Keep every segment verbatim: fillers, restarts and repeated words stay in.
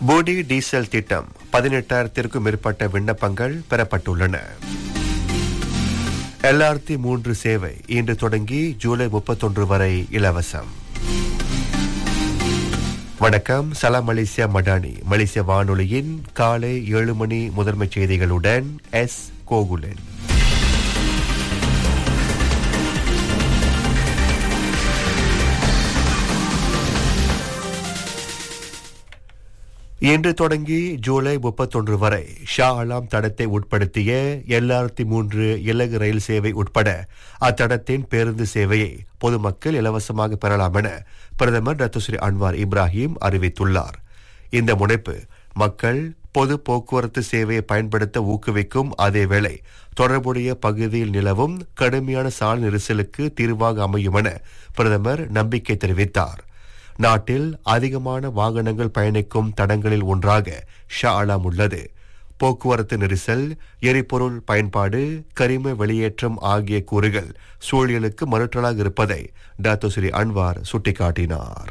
போடி diesel திட்டம் பதினெட்டாயிரத்திற்கும் மேற்பட்ட விண்ணப்பங்கள் பெறப்பட்டுள்ளன. எல்ஆர்டி மூன்று சேவை இன்று தொடங்கி ஜூலை முப்பத்தொன்று வரை இலவசம். வணக்கம், சலாம் மலேசியா மடானி மலேசிய வானொலியின் காலை ஏழு மணி முதன்மை செய்திகளுடன் எஸ் கோகுலன். இன்று தொடங்கி ஜூலை முப்பத்தொன்று வரை ஷா அலாம் தடத்தை உட்படுத்திய எல்ஆர்டி மூன்று இலகு ரயில் சேவை உட்பட அத்தடத்தின் பேருந்து சேவையை பொதுமக்கள் இலவசமாக பெறலாம் என பிரதமர் டாக்டர் ஸ்ரீ அன்வார் இப்ராஹிம் அறிவித்துள்ளார். இந்த முனைப்பு மக்கள் பொது போக்குவரத்து சேவையை பயன்படுத்த ஊக்குவிக்கும் அதேவேளை தொடர்புடைய பகுதியில் நிலவும் கடுமையான சாலை நெரிசலுக்கு தீர்வாக அமையும் என பிரதமர் நம்பிக்கை தெரிவித்தார். நாட்டில் அதிகமான வாகனங்கள் பயணிக்கும் தடங்களில் ஒன்றாக ஷா அலாம் உள்ளது. போக்குவரத்து நெரிசல், எரிபொருள் பயன்பாடு, கரிம வெளியேற்றம் ஆகிய கூறுகள் சூழலுக்கு மறுட்டலாக இருப்பதை டாக்டர் ஸ்ரீ அன்வார் சுட்டிக்காட்டினார்.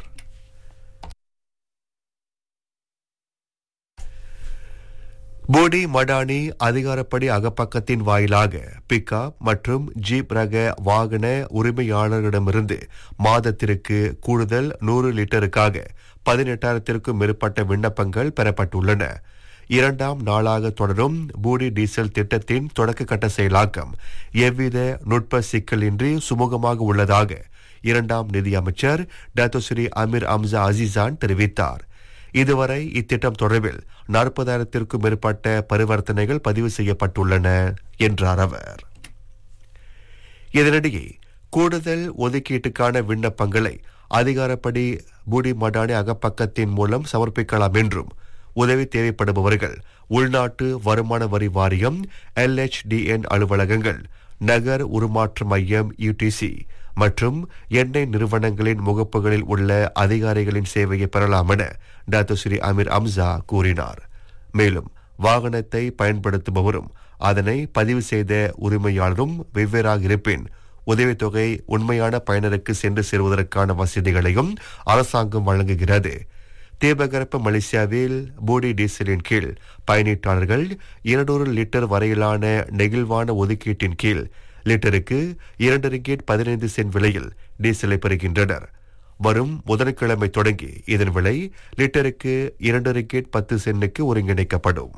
போடி மடானி அதிகாரப்படி அகப்பக்கத்தின் வாயிலாக பிக்அப் மற்றும் ஜீப் ரக வாகன உரிமையாளர்களிடமிருந்து மாதத்திற்கு கூடுதல் நூறு லிட்டருக்காக பதினெட்டாயிரத்திற்கும் மேற்பட்ட விண்ணப்பங்கள் பெறப்பட்டுள்ளன. இரண்டாம் நாளாக தொடரும் போடி டீசல் திட்டத்தின் தொடக்க கட்ட செயலாக்கம் எவ்வித நுட்ப சிக்கலின்றி சுமூகமாக உள்ளதாக இரண்டாம் நிதியமைச்சர் டாக்டர் ஸ்ரீ அமீர் அம்சா அசிசான் தெரிவித்தார். இதுவரை இத்திட்டம் தொடர்பில் நாற்பதாயிரத்திற்கும் மேற்பட்ட பரிவர்த்தனைகள் பதிவு செய்யப்பட்டுள்ளன என்றார் அவர். இதனிடையே கூடுதல் ஒதுக்கீட்டுக்கான விண்ணப்பங்களை அதிகாரப்படி பூடி மடானி அகப்பக்கத்தின் மூலம் சமர்ப்பிக்கலாம் என்றும் உதவி தேவைப்படுபவர்கள் உள்நாட்டு வருமான வரி வாரியம், எல் எச் டி என் அலுவலகங்கள், நகர் உருமாற்ற மையம் யூடிசி மற்றும் எண்ணெய் நிறுவனங்களின் முகப்புகளில் உள்ள அதிகாரிகளின் சேவையை பெறலாம் என டாக்டர் ஸ்ரீ அமீர் அம்சா கூறினார். மேலும் வாகனத்தை பயன்படுத்துபவரும் அதனை பதிவு செய்த உரிமையாளரும் வெவ்வேறாக இருப்பின் உதவித்தொகை உண்மையான பயனருக்கு சென்று சேருவதற்கான வசதிகளையும் அரசாங்கம் வழங்குகிறது. தீபகற்ப மலேசியாவில் போடி டீசலின் கீழ் பயணீட்டாளர்கள் இருநூறு லிட்டர் வரையிலான நெகிழ்வான ஒதுக்கீட்டின் கீழ் லிட்டருக்கு இரண்டு ரிங்கேட் பதினைந்து சென்ட் விலையில் டீசலை பெறுகின்றனர். வரும் புதன்கிழமை தொடங்கி இதன் விலை லிட்டருக்கு இரண்டு ரிங்கேட் பத்து சென்னுக்கு ஒருங்கிணைக்கப்படும்.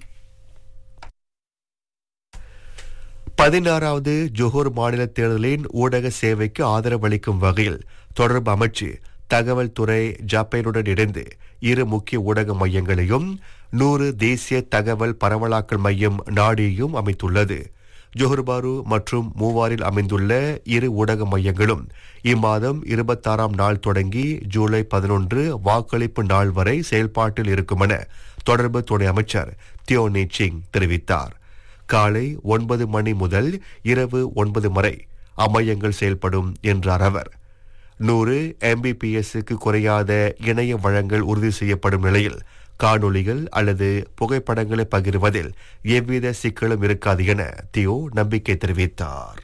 பதினாறாவது ஜோஹர் மாநில தேர்தலின் ஊடக சேவைக்கு ஆதரவளிக்கும் வகையில் தொடர்பு அமைச்சு தகவல் துறை ஜப்பானுடன் இணைந்து இரு முக்கிய ஊடக மையங்களையும் நூறு தேசிய தகவல் பரவலாக்கல் மையம் நாடியும் அமைத்துள்ளது. ஜோஹர் பாரு மற்றும் மூவாரில் அமைந்துள்ள இரு ஊடக மையங்களும் இம்மாதம் இருபத்தாறாம் நாள் தொடங்கி ஜூலை பதினொன்று வாக்களிப்பு நாள் வரை செயல்பாட்டில் இருக்கும் என தொடர்பு துணை அமைச்சர் தியோ நீச்சிங் தெரிவித்தார். காலை ஒன்பது மணி முதல் இரவு ஒன்பது வரை அம்மையங்கள் செயல்படும் என்றார் அவர். நூறு எம்பிபிஎஸ்க்கு குறையாத இணைய வழங்கல் உறுதி செய்யப்படும் நிலையில் காணொளிகள் அல்லது புகைப்படங்களை பகிர்வதில் எவ்வித சிக்கலும் இருக்காது என தியோ நம்பிக்கை தெரிவித்தார்.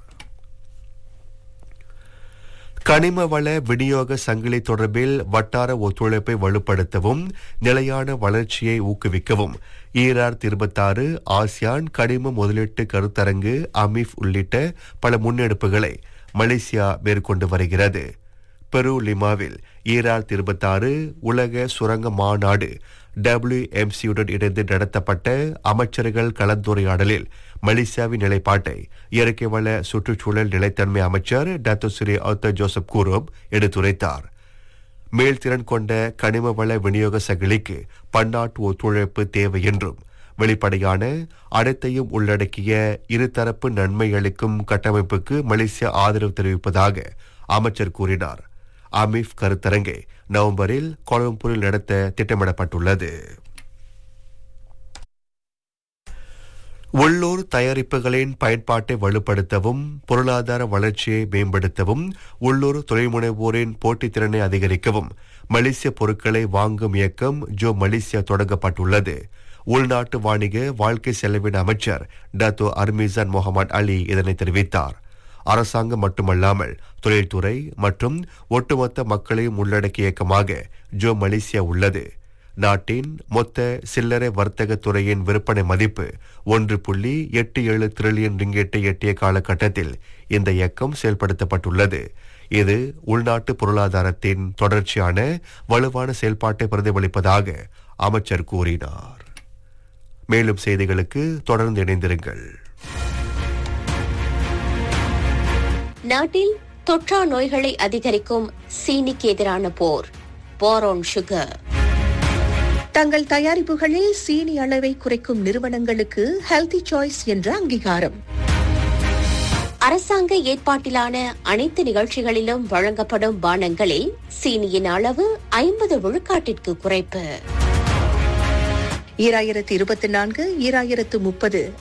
கனிம வள விநியோக சங்கிலி தொடர்பில் வட்டார ஒத்துழைப்பை வலுப்படுத்தவும் நிலையான வளர்ச்சியை ஊக்குவிக்கவும் ஈராயிரத்தி இருபத்தாறு ஆசியான் கனிம முதலீட்டு கருத்தரங்கு அமீஃப் உள்ளிட்ட பல முன்னெடுப்புகளை மலேசியா மேற்கொண்டு வருகிறது. பெரு லிமாவில் ஈராயிரத்தி இருபத்தாறு உலக சுரங்க மாநாடு டபிள்யூ எம் சியுடன் இணைந்து நடத்தப்பட்ட அமைச்சர்கள் கலந்துரையாடலில் மலேசியாவின் நிலைப்பாட்டை இயற்கை வள சுற்றுச்சூழல் நிலைத்தன்மை அமைச்சர் டாக்டர் ஸ்ரீ அர்த்தர் ஜோசப் கூரோப் எடுத்துரைத்தார். மேல்திறன் கொண்ட கனிம வள விநியோக சங்கிலிக்கு பன்னாட்டு ஒத்துழைப்பு தேவை என்றும் வெளிப்படையான அனைத்தையும் உள்ளடக்கிய இருதரப்பு நன்மை அளிக்கும் கட்டமைப்புக்கு மலேசியா ஆதரவு தெரிவிப்பதாக அமைச்சர் கூறினார். அமீஃப் கருத்தரங்கை நவம்பரில் கோலம்பூரில் நடத்த திட்டமிடப்பட்டுள்ளது. உள்ளூர் தயாரிப்புகளின் பயன்பாட்டை வலுப்படுத்தவும் பொருளாதார வளர்ச்சியை மேம்படுத்தவும் உள்ளூர் தொழில்முனைவோரின் போட்டித்திறனை அதிகரிக்கவும் மலேசிய பொருட்களை வாங்கும் இயக்கம் ஜோ மலேசியா தொடங்கப்பட்டுள்ளது. உள்நாட்டு வாணிக வாழ்க்கை செலவின அமைச்சர் டாக்டர் அர்மிசான் முகமது அலி இதனை தெரிவித்தார். அரசாங்கம் மட்டுமல்லாமல் தொழில்துறை மற்றும் ஒட்டுமொத்த மக்களையும் உள்ளடக்கிய இயக்கமாக ஜோ மலேசியா உள்ளது. நாட்டின் மொத்த சில்லறை வர்த்தக துறையின் விற்பனை மதிப்பு ஒன்று புள்ளி எட்டு ஏழு டிரில்லியன் ரிங்கெட்டை எட்டிய காலகட்டத்தில் இந்த இயக்கம் செயல்படுத்தப்பட்டுள்ளது. இது உள்நாட்டு பொருளாதாரத்தின் தொடர்ச்சியான வலுவான செயல்பாட்டை பிரதிபலிப்பதாக அமைச்சர் கூறினார். மேலும் செய்திகளுக்கு தொடர்ந்து இணைந்திருங்கள். நாட்டில் தொற்றா நோய்களை அதிகரிக்கும் சீனிக்கு எதிரான போர். Boron sugar. தங்கள் தயாரிப்புகளில் சீனி அளவை குறைக்கும் நிறுவனங்களுக்கு ஹெல்தி சாய்ஸ் என்ற அங்கீகாரம். அரசாங்க ஏற்பாட்டிலான அனைத்து நிகழ்ச்சிகளிலும் வழங்கப்படும் பானங்களில் சீனியின் அளவு ஐம்பது விழுக்காட்டிற்கு குறைப்பு. ஈராயிரத்து இருபத்தி நான்கு ஈராயிரத்து முப்பது